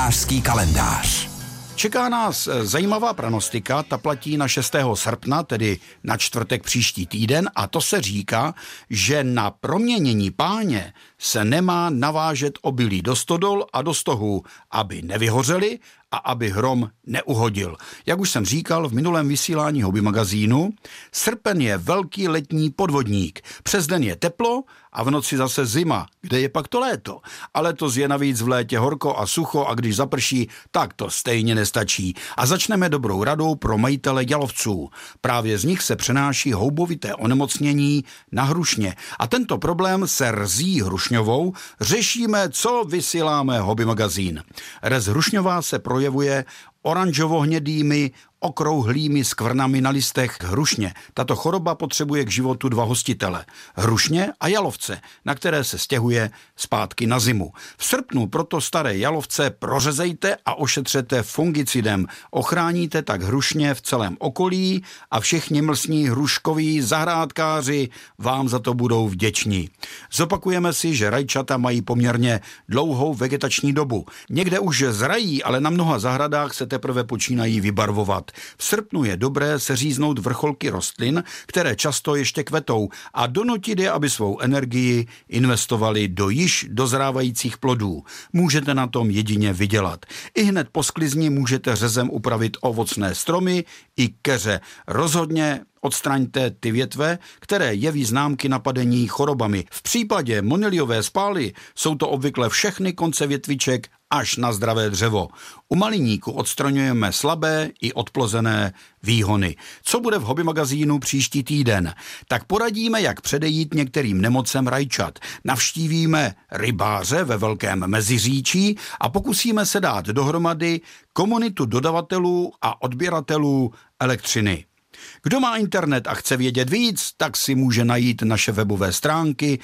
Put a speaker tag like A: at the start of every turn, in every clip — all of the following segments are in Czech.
A: Rybářský kalendář.
B: Čeká nás zajímavá pranostika, ta platí na 6. srpna, tedy na čtvrtek příští týden, a to se říká, že na proměnění páně se nemá navážet obilí do stodol a do stohů, aby nevyhořeli a aby hrom neuhodil. Jak už jsem říkal v minulém vysílání Hobby magazínu, srpen je velký letní podvodník. Přes den je teplo a v noci zase zima. Kde je pak to léto? A letos je navíc v létě horko a sucho a když zaprší, tak to stejně nestačí. A začneme dobrou radou pro majitele jalovců. Právě z nich se přenáší houbovité onemocnění na hrušně. A tento problém se rzí hrušňovou řešíme, co vysíláme Hobby magazín. Rez hrušňová se projevuje oranžovo-hnědými, okrouhlými skvrnami na listech hrušně. Tato choroba potřebuje k životu dva hostitele. Hrušně a jalovce, na které se stěhuje zpátky na zimu. V srpnu proto staré jalovce prořezejte a ošetřete fungicidem. Ochráníte tak hrušně v celém okolí a všichni mlsní hruškoví zahrádkáři vám za to budou vděční. Zopakujeme si, že rajčata mají poměrně dlouhou vegetační dobu. Někde už zrají, ale na mnoha zahradách se teprve počínají vybarvovat. V srpnu je dobré seříznout vrcholky rostlin, které často ještě kvetou, a donutit je, aby svou energii investovali do již dozrávajících plodů. Můžete na tom jedině vydělat. I hned po sklizni můžete řezem upravit ovocné stromy i keře. Rozhodně odstraňte ty větve, které jeví známky napadení chorobami. V případě moniliové spály jsou to obvykle všechny konce větviček až na zdravé dřevo. U maliníku odstraňujeme slabé i odplozené výhony. Co bude v Hobby magazínu příští týden? Tak poradíme, jak předejít některým nemocem rajčat. Navštívíme rybáře ve Velkém Meziříčí a pokusíme se dát dohromady komunitu dodavatelů a odběratelů elektřiny. Kdo má internet a chce vědět víc, tak si může najít naše webové stránky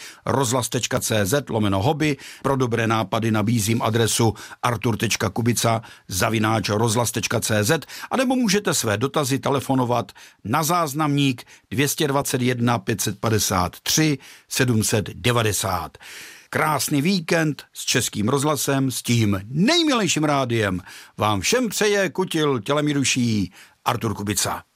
B: rozhlas.cz/hobby. Pro dobré nápady nabízím adresu artur.kubica@rozhlas.cz anebo můžete své dotazy telefonovat na záznamník 221 553 790. Krásný víkend s Českým rozhlasem, s tím nejmilejším rádiem vám všem přeje kutil tělemi duší Artur Kubica.